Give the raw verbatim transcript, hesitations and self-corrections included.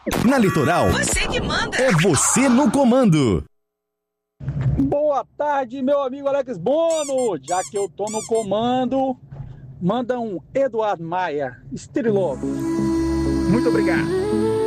Na Litoral, Você que manda. é você no comando. Boa tarde, meu amigo Alex Bono. Já que eu tô no comando, manda um Eduardo Maia, Estrilogos. Muito obrigado.